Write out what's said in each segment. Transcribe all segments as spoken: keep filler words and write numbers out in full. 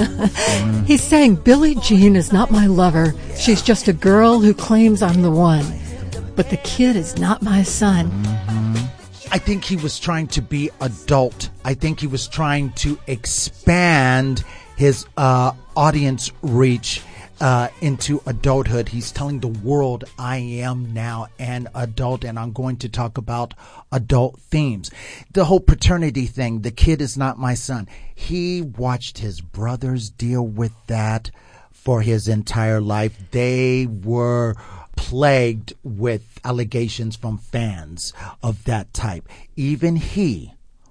He's saying Billie Jean is not my lover. Yeah. She's just a girl who claims I'm the one. But the kid is not my son. Mm-hmm. I think he was trying to be adult. I think he was trying to expand his uh, audience reach uh, into adulthood. He's telling the world, I am now an adult, and I'm going to talk about adult themes. The whole paternity thing, the kid is not my son. He watched his brothers deal with that for his entire life. They were plagued with allegations from fans of that type. Even he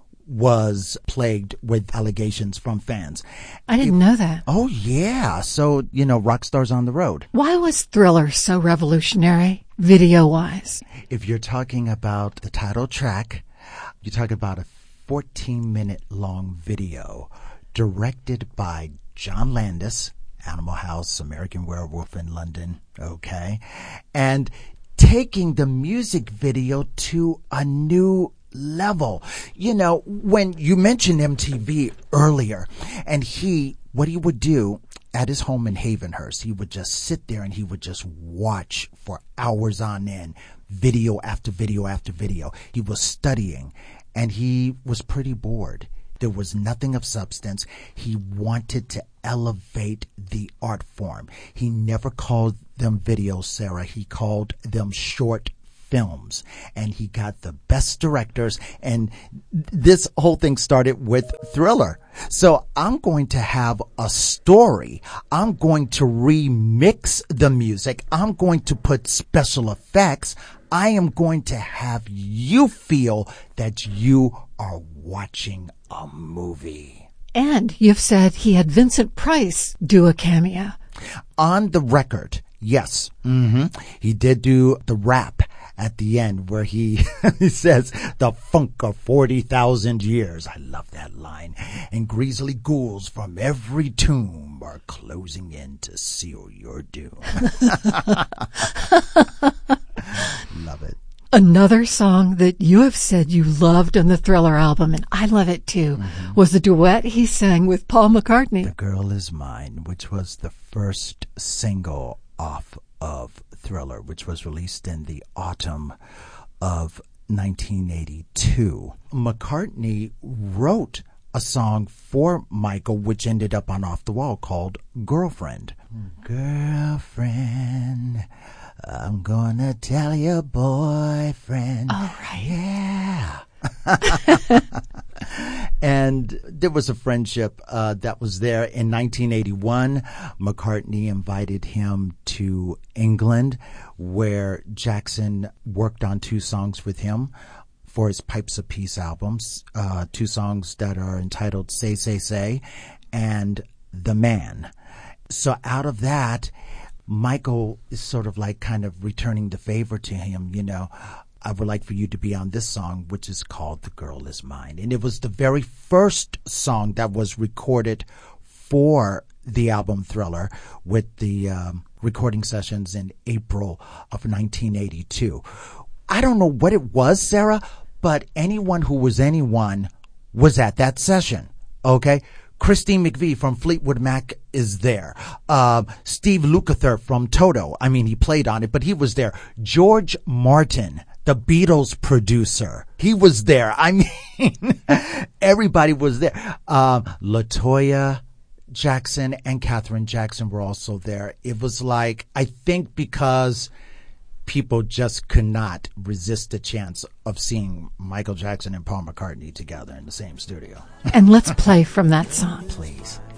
was plagued with allegations from fans. I didn't it, know that. Oh, yeah. So, you know, rock stars on the road. Why was Thriller so revolutionary, video-wise? If you're talking about the title track, you're talking about a fourteen-minute long video directed by John Landis, Animal House, American Werewolf in London, okay? And taking the music video to a new level. You know, when you mentioned M T V earlier, and he, what he would do at his home in Havenhurst, he would just sit there and he would just watch for hours on end, video after video after video. He was studying, and he was pretty bored. There was nothing of substance. He wanted to elevate the art form. He never called them videos, Sarah. He called them short films. And he got the best directors. And this whole thing started with Thriller. So I'm going to have a story. I'm going to remix the music. I'm going to put special effects. I am going to have you feel that you are watching a movie. And you've said he had Vincent Price do a cameo. On the record, yes. Mm-hmm. He did do the rap at the end where he, he says, the funk of forty thousand years. I love that line. And grisly ghouls from every tomb are closing in to seal your doom. Love it. Another song that you have said you loved on the Thriller album, and I love it too, mm-hmm. was the duet he sang with Paul McCartney. The Girl Is Mine, which was the first single off of Thriller, which was released in the autumn of nineteen eighty-two. McCartney wrote a song for Michael, which ended up on Off the Wall, called Girlfriend. Girlfriend, I'm gonna tell your boyfriend. Oh, right. Yeah. And there was a friendship uh, that was there. In nineteen eighty-one, McCartney invited him to England, where Jackson worked on two songs with him for his Pipes of Peace albums, uh, two songs that are entitled Say, Say, Say and The Man. So out of that, Michael is sort of like kind of returning the favor to him, you know. I would like for you to be on this song, which is called The Girl Is Mine. And it was the very first song that was recorded for the album Thriller, with the um, recording sessions in April of nineteen eighty-two. I don't know what it was, Sarah, but anyone who was anyone was at that session, okay? Christine McVie from Fleetwood Mac is there. Uh, Steve Lukather from Toto. I mean, he played on it, but he was there. George Martin, the Beatles producer, he was there. I mean, everybody was there. Uh, LaToya Jackson and Katherine Jackson were also there. It was like, I think because people just could not resist the chance of seeing Michael Jackson and Paul McCartney together in the same studio. And let's play from that song. Please.